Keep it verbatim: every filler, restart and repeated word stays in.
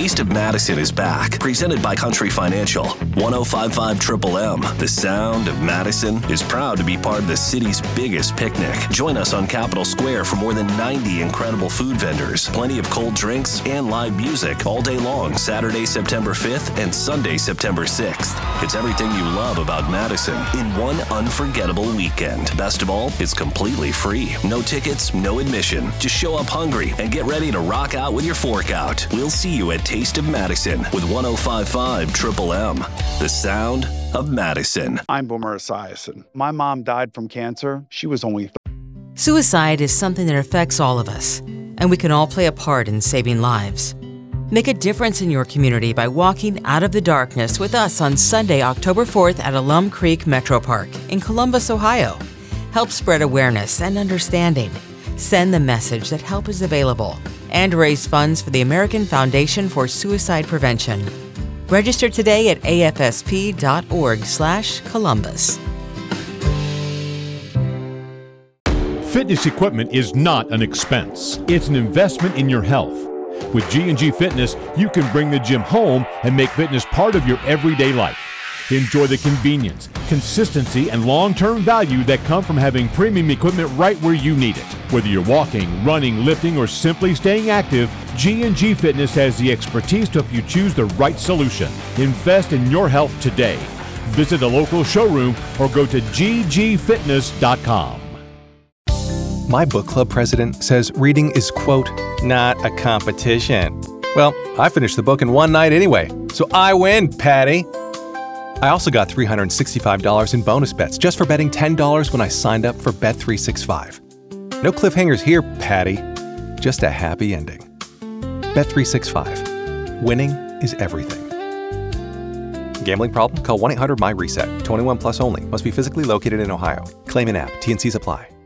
Taste of Madison is back, presented by Country Financial. one oh five point five Triple M, the sound of Madison, is proud to be part of the city's biggest picnic. Join us on Capitol Square for more than ninety incredible food vendors, plenty of cold drinks, and live music all day long, Saturday, September fifth and Sunday, September sixth. It's everything you love about Madison in one unforgettable weekend. Best of all, it's completely free. No tickets, no admission. Just show up hungry and get ready to rock out with your fork out. We'll see you at Taste of Madison with one oh five point five Triple M, the sound of Madison. I'm Boomer Esiason. My mom died from cancer. She was only thirty. Suicide is something that affects all of us, and we can all play a part in saving lives. Make a difference in your community by walking out of the darkness with us on Sunday, October fourth at Alum Creek Metro Park in Columbus, Ohio. Help spread awareness and understanding. Send the message that help is available and raise funds for the American Foundation for Suicide Prevention. Register today at A F S P dot org slash Columbus. Fitness equipment is not an expense. It's an investment in your health. With G and G Fitness, you can bring the gym home and make fitness part of your everyday life. Enjoy the convenience, consistency, and long-term value that come from having premium equipment right where you need it. Whether you're walking, running, lifting, or simply staying active, G and G Fitness has the expertise to help you choose the right solution. Invest in your health today. Visit a local showroom or go to G G fitness dot com. My book club president says reading is, quote, not a competition. Well, I finished the book in one night anyway, so I win, Patty. I also got three hundred sixty-five dollars in bonus bets just for betting ten dollars when I signed up for Bet three sixty-five. No cliffhangers here, Patty. Just a happy ending. Bet three sixty-five. Winning is everything. Gambling problem? Call one eight hundred M Y RESET. twenty-one plus only. Must be physically located in Ohio. Claim in app. T and Cs apply.